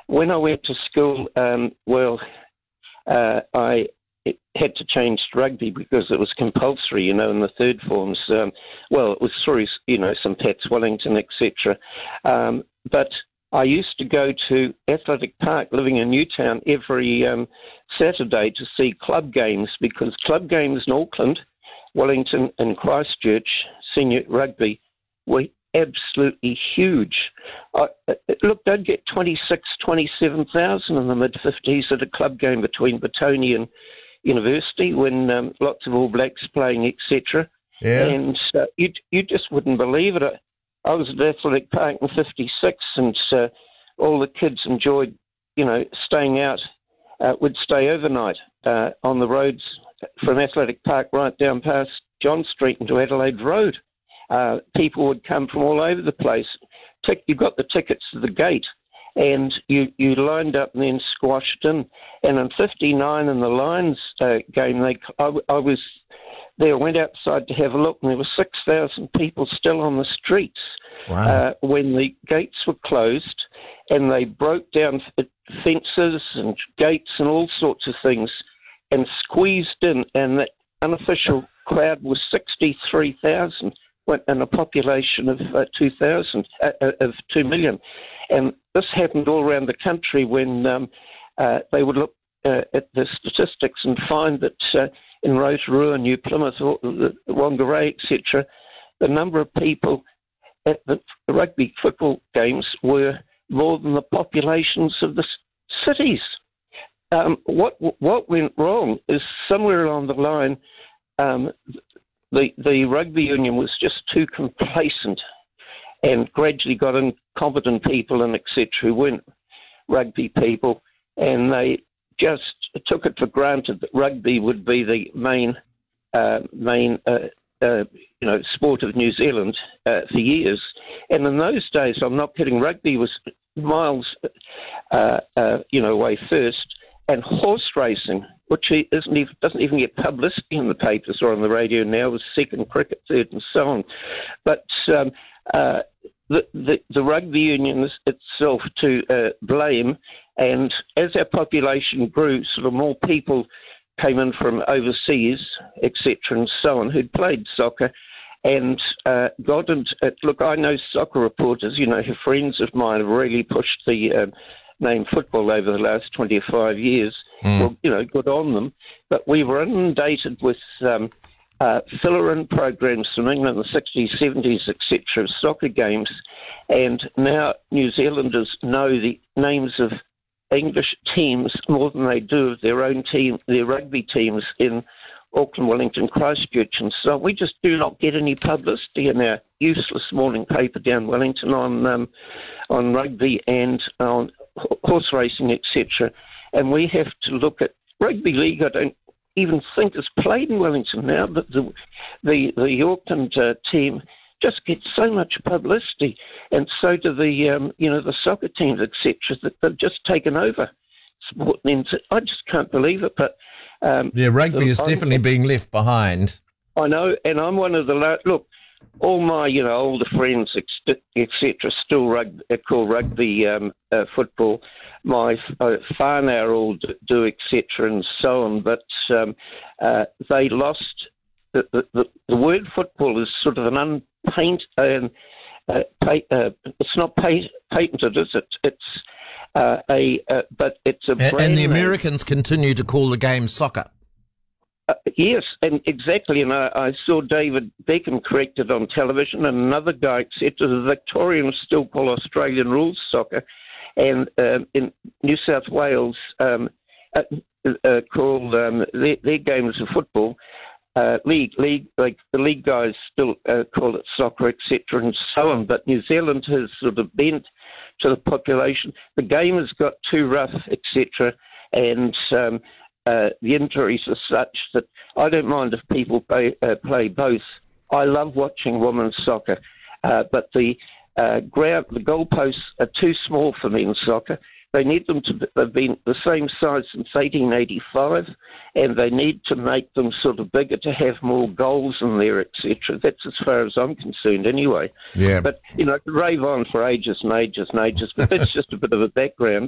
when I went to school, I had to change to rugby because it was compulsory, in the third forms. It was through, some Pats Wellington, etc. But I used to go to Athletic Park, living in Newtown, every Saturday to see club games, because club games in Auckland, Wellington and Christchurch, senior rugby, were absolutely huge. Look, they'd get 27,000 in the mid-50s at a club game between Batoni and University, when lots of All Blacks playing, etc. Yeah. And you just wouldn't believe it. I was at Athletic Park in 56, and all the kids enjoyed, staying out, would stay overnight on the roads from Athletic Park right down past John Street into Adelaide Road. People would come from all over the place. You got the tickets to the gate, and you lined up and then squashed in. And in 59, in the Lions game, I was there, went outside to have a look, and there were 6,000 people still on the streets. Wow. When the gates were closed, and they broke down fences and gates and all sorts of things and squeezed in, and the unofficial crowd was 63,000 in a population of 2 million. And this happened all around the country when they would look at the statistics and find that in Rotorua, New Plymouth, Whangarei, etc., the number of people at the rugby football games were more than the populations of the cities. What went wrong is somewhere along the line, the rugby union was just too complacent and gradually got incompetent people and etc. who weren't rugby people, and they just took it for granted that rugby would be the main sport of New Zealand for years. And in those days, I'm not kidding, rugby was miles away first, and horse racing, which doesn't even get publicity in the papers or on the radio now, was second, cricket third, and so on. But the rugby union is itself to blame, and as our population grew, sort of more people came in from overseas, etc., and so on, who'd played soccer, and got into it. Look, I know soccer reporters, friends of mine have really pushed the name football over the last 25 years. Well, good on them. But we were inundated with fill-in programs from England in the 60s, 70s, etc., of soccer games, and now New Zealanders know the names of English teams more than they do of their own team, their rugby teams in Auckland, Wellington, Christchurch, and so on. We just do not get any publicity in our useless morning paper down Wellington on rugby and on horse racing, etc. And we have to look at rugby league. I don't even think is played in Wellington now, but the Auckland team just gets so much publicity, and so do the soccer teams, etc. That they've just taken over sport. And I just can't believe it. But rugby is definitely being left behind. I know, and I'm one of the look. All my older friends, etc., still call rugby football. My whānau all do, etc., and so on. But they lost. The word football is sort of an unpainted. It's not patented, is it? It's but it's a brand and the name. Americans continue to call the game soccer. Yes, and exactly. And I saw David Beckham corrected on television, and another guy accepted the Victorians still call Australian rules soccer, and in New South Wales call their games of football league. Like the league guys still call it soccer, etc., and so on. But New Zealand has sort of bent to the population. The game has got too rough, etc., and the injuries are such that I don't mind if people play both. I love watching women's soccer, but the goalposts are too small for men's soccer. They need them to have been the same size since 1885, and they need to make them sort of bigger to have more goals in there, etc. That's as far as I'm concerned anyway. Yeah. But, I could rave on for ages and ages and ages, but that's just a bit of a background.